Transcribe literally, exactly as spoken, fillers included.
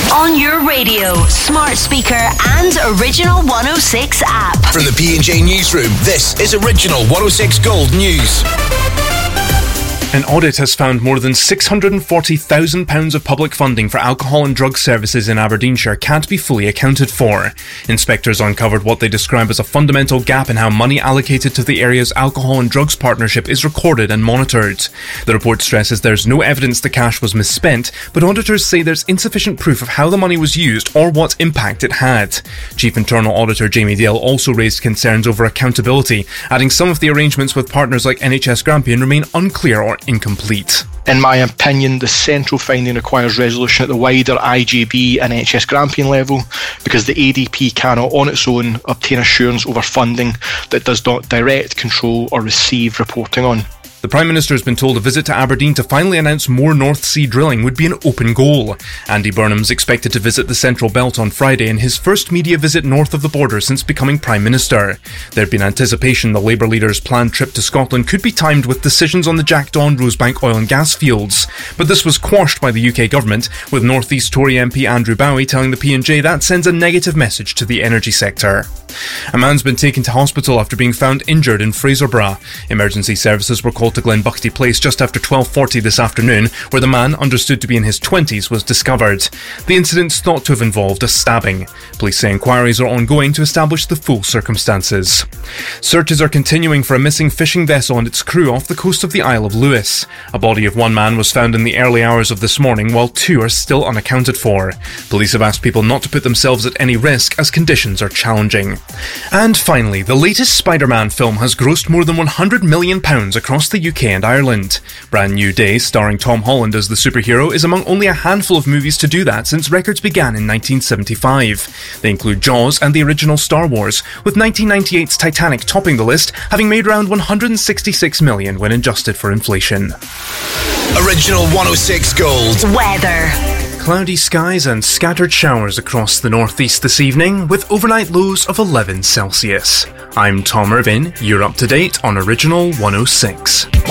On your radio, smart speaker and Original one oh six app. From the P and J Newsroom, this is Original one oh six Gold News. An audit has found more than six hundred forty thousand pounds of public funding for alcohol and drug services in Aberdeenshire can't be fully accounted for. Inspectors uncovered what they describe as a fundamental gap in how money allocated to the area's alcohol and drugs partnership is recorded and monitored. The report stresses there's no evidence the cash was misspent, but auditors say there's insufficient proof of how the money was used or what impact it had. Chief Internal Auditor Jamie Dale also raised concerns over accountability, adding some of the arrangements with partners like N H S Grampian remain unclear or incomplete. In my opinion, the central finding requires resolution at the wider I G B and N H S Grampian level, because the A D P cannot on its own obtain assurance over funding that does not direct, control or receive reporting on. The Prime Minister has been told a visit to Aberdeen to finally announce more North Sea drilling would be an open goal. Andy Burnham's expected to visit the Central Belt on Friday in his first media visit north of the border since becoming Prime Minister. There'd been anticipation the Labour leader's planned trip to Scotland could be timed with decisions on the Jackdaw and Rosebank oil and gas fields. But this was quashed by the U K government, with North East Tory M P Andrew Bowie telling the P and J that sends a negative message to the energy sector. A man's been taken to hospital after being found injured in Fraserburgh. Emergency services were called to Glenbuckty Place just after twelve forty this afternoon, where the man, understood to be in his twenties, was discovered. The incident's thought to have involved a stabbing. Police say inquiries are ongoing to establish the full circumstances. Searches are continuing for a missing fishing vessel and its crew off the coast of the Isle of Lewis. A body of one man was found in the early hours of this morning, while two are still unaccounted for. Police have asked people not to put themselves at any risk as conditions are challenging. And finally, the latest Spider-Man film has grossed more than one hundred million pounds across the U K and Ireland. Brand New Day, starring Tom Holland as the superhero, is among only a handful of movies to do that since records began in nineteen seventy-five. They include Jaws and the original Star Wars, with nineteen ninety-eight's Titanic topping the list, having made around one hundred sixty-six million when adjusted for inflation. Original one oh six Gold Weather. Cloudy skies and scattered showers across the northeast this evening, with overnight lows of eleven Celsius. I'm Tom Irvin, you're up to date on Original one oh six.